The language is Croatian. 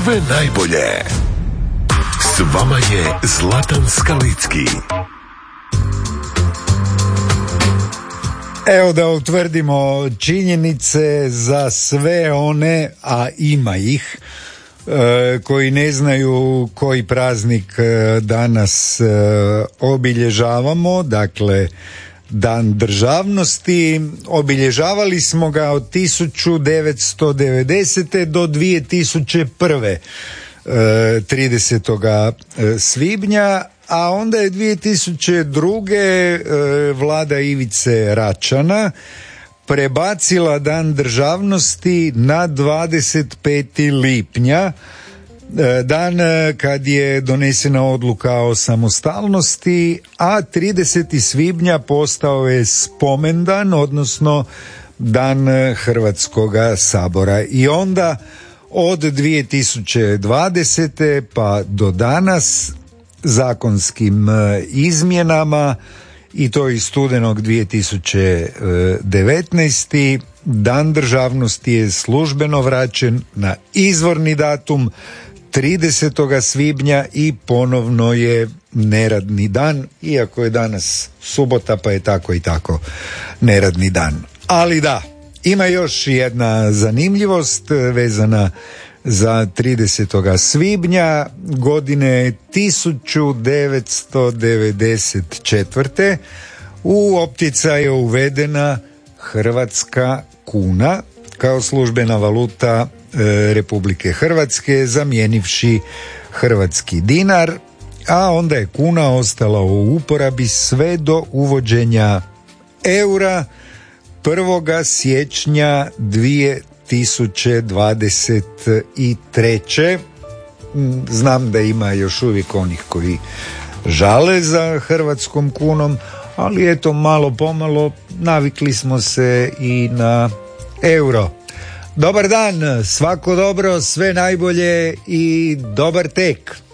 Sve najbolje. S vama je Zlatan Skalicki. Evo da utvrdimo činjenice za sve one, a ima ih, koji ne znaju koji praznik danas obilježavamo. Dakle, Dan državnosti. Obilježavali smo ga od 1990. do 2001. 30. svibnja, a onda je 2002. vlada Ivice Račana prebacila Dan državnosti na 25. lipnja, dan kad je donesena odluka o samostalnosti, a 30. svibnja postao je spomendan, odnosno Dan Hrvatskoga sabora. I onda od 2020. pa do danas zakonskim izmjenama, i to iz studenog 2019. Dan državnosti je službeno vraćen na izvorni datum 30. svibnja i ponovno je neradni dan, iako je danas subota pa je tako i tako neradni dan. Ali da, ima još jedna zanimljivost vezana za 30. svibnja godine 1994. U opticaj je uvedena hrvatska kuna kao službena valuta Republike Hrvatske, zamijenivši hrvatski dinar, a onda je kuna ostala u uporabi sve do uvođenja eura 1. siječnja 2023. Znam da ima još uvijek onih koji žale za hrvatskom kunom, ali eto, malo pomalo navikli smo se i na euro. Dobar dan, svako dobro, sve najbolje i dobar tek.